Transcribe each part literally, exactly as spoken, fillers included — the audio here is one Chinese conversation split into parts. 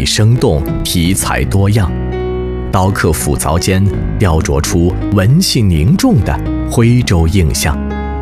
生动，题材多样，刀刻斧凿间雕琢出文气凝重的徽州印象。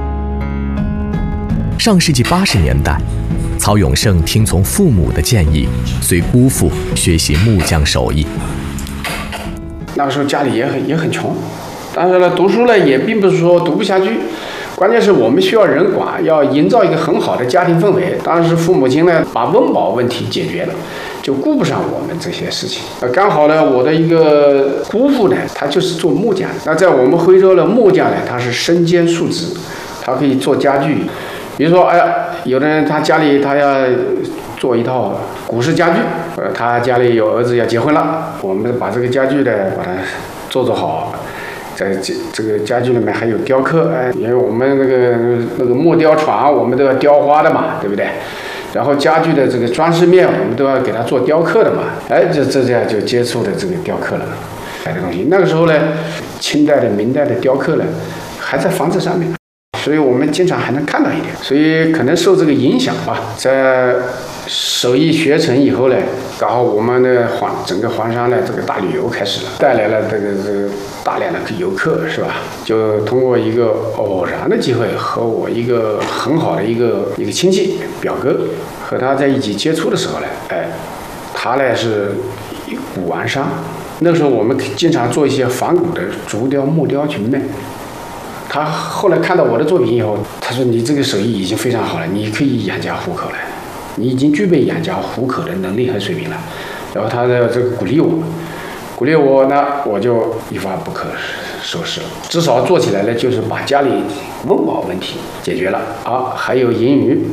上世纪八十年代，曹永胜听从父母的建议，随姑父学习木匠手艺。 那个时候家里也很也很穷，但是呢，读书呢也并不是说读不下去，关键是我们需要人管，要营造一个很好的家庭氛围。当时父母亲呢把温饱问题解决了，就顾不上我们这些事情。刚好呢，我的一个姑父呢，他就是做木匠。那在我们徽州的木匠呢，他是身兼数职，他可以做家具。比如说，哎呀，有的人他家里他要做一套古式家具，呃，他家里有儿子要结婚了，我们把这个家具呢把它做做好。在这这个家具里面还有雕刻，哎，因为我们那个那个木雕床，我们都要雕花的嘛，对不对？然后家具的这个装饰面，我们都要给它做雕刻的嘛，哎，这这样就接触了这个雕刻了，哎的东西。那个时候呢，清代的、明代的雕刻呢，还在房子上面。所以我们经常还能看到一点，所以可能受这个影响吧，在手艺学成以后呢，刚好我们的黄整个黄山的这个大旅游开始了，带来了这个这个大量的游客，是吧？就通过一个偶然的机会，和我一个很好的一个一个亲戚表哥，和他在一起接触的时候呢，哎，他呢是古玩商，那时候我们经常做一些仿古的竹雕、木雕去卖。他后来看到我的作品以后，他说：“你这个手艺已经非常好了，你可以养家糊口了，你已经具备养家糊口的能力和水平了。”然后他的这个鼓励我，鼓励我呢，我就一发不可收拾了。至少做起来呢，就是把家里温饱问题解决了啊，还有盈余。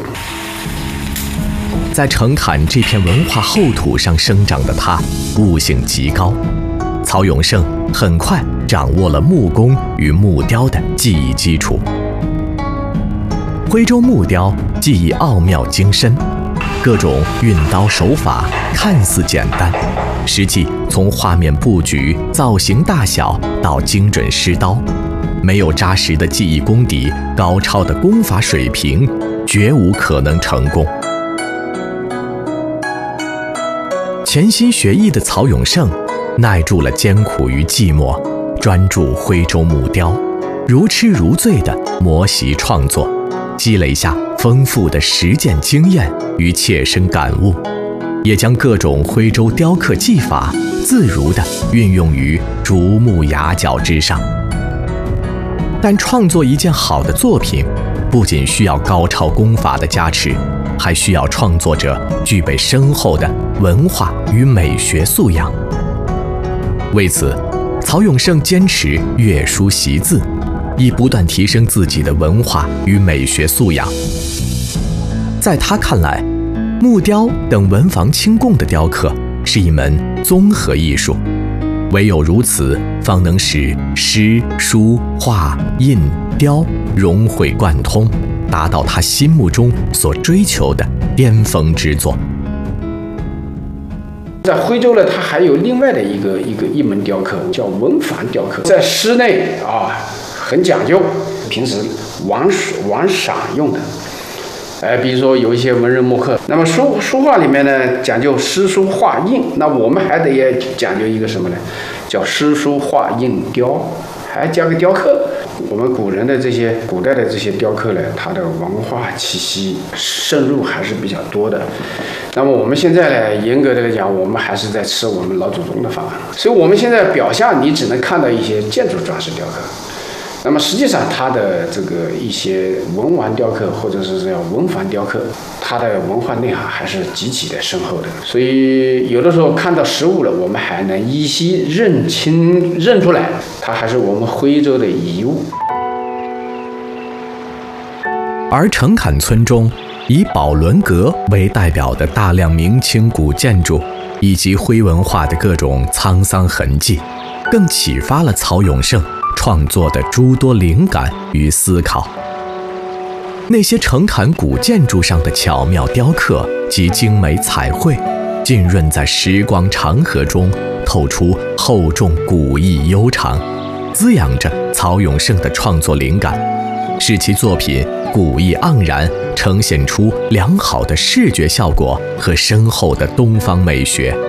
在澄坎这片文化厚土上生长的他，悟性极高。曹永胜很快掌握了木工与木雕的技艺基础。徽州木雕技艺奥妙精深，各种运刀手法看似简单，实际从画面布局、造型大小到精准施刀，没有扎实的技艺功底、高超的功法水平，绝无可能成功。潜心学艺的曹永胜耐住了艰苦与寂寞，专注徽州木雕，如痴如醉地磨习创作，积累下丰富的实践经验与切身感悟，也将各种徽州雕刻技法自如地运用于竹木牙角之上。但创作一件好的作品，不仅需要高超功法的加持，还需要创作者具备深厚的文化与美学素养。为此，曹永胜坚持阅书习字，以不断提升自己的文化与美学素养。在他看来，木雕等文房清供的雕刻是一门综合艺术，唯有如此，方能使诗、书、画、印、雕融会贯通，达到他心目中所追求的巅峰之作。 在徽州呢，它还有另外的一个一个一门雕刻，叫文房雕刻，在室内啊很讲究，平时玩玩赏用的。哎，比如说有一些文人墨客，那么书书画里面呢讲究诗书画印，那我们还得也讲究一个什么呢？叫诗书画印雕，还加个雕刻。我们古人的这些古代的这些雕刻呢，它的文化气息渗入还是比较多的。那么我们现在呢，严格的来讲，我们还是在吃我们老祖宗的饭，所以我们现在表象你只能看到一些建筑装饰雕刻。那么实际上，它的这个一些文玩雕刻或者是叫文房雕刻，它的文化内涵还是极其的深厚的。所以有的时候看到实物了，我们还能依稀认清认出来，它还是我们徽州的遗物。 而澄坎村中以宝轮阁为代表的大量明清古建筑，以及徽文化的各种沧桑痕迹，更启发了曹永胜创作的诸多灵感与思考。那些澄坎古建筑上的巧妙雕刻及精美彩绘，浸润在时光长河中，透出厚重古意悠长，滋养着曹永胜的创作灵感，使其作品古意盎然，呈现出良好的视觉效果和深厚的东方美学。